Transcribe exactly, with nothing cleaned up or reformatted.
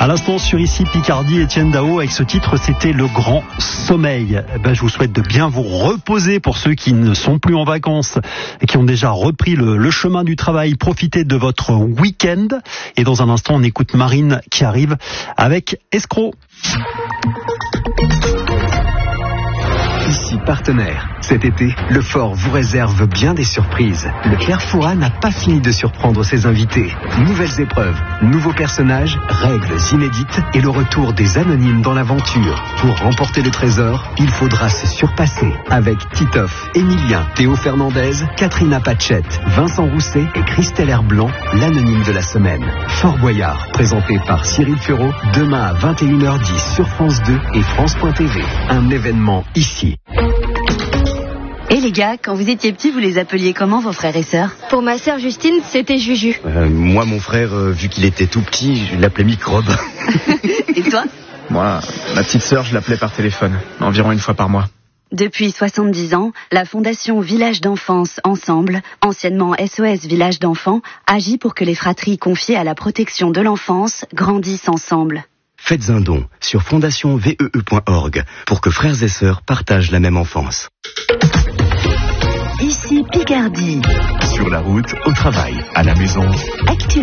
l'instant sur Ici Picardie, Étienne Dao avec ce titre, c'était Le Grand Sommeil. Eh ben, je vous souhaite de bien vous reposer pour ceux qui ne sont plus en vacances et qui ont déjà repris le, le chemin du travail. Profitez de votre week-end. Et dans un instant, on écoute Marine qui arrive avec Escroc. Ici partenaire. Cet été, le Fort vous réserve bien des surprises. Le Carrefoura n'a pas fini de surprendre ses invités. Nouvelles épreuves, nouveaux personnages, règles inédites et le retour des anonymes dans l'aventure. Pour remporter le trésor, il faudra se surpasser. Avec Titoff, Emilien, Théo Fernandez, Katrina Pachette, Vincent Rousset et Christelle Herblanc, l'anonyme de la semaine. Fort Boyard, présenté par Cyril Ferraud, demain à vingt et une heures dix sur France deux et France point T V. Un événement ici. Et les gars, quand vous étiez petits, vous les appeliez comment, vos frères et sœurs? Pour ma sœur Justine, c'était Juju. Euh, moi, mon frère, euh, vu qu'il était tout petit, je l'appelais Microbe. Et toi? Moi, ma petite sœur, je l'appelais par téléphone, environ une fois par mois. Depuis soixante-dix ans, la Fondation Village d'Enfance Ensemble, anciennement S O S Village d'Enfants, agit pour que les fratries confiées à la protection de l'enfance grandissent ensemble. Faites un don sur fondation V E E point org pour que frères et sœurs partagent la même enfance. Ici Picardie. Sur la route, au travail, à la maison. Actu